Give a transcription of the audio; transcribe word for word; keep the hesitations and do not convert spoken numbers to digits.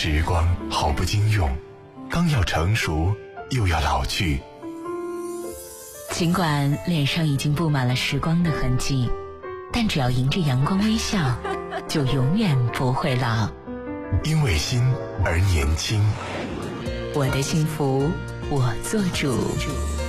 时光好不经用，刚要成熟又要老去。 尽管脸上已经布满了时光的痕迹，但只要迎着阳光微笑，就永远不会老。 因为心而年轻， 我的幸福我做主。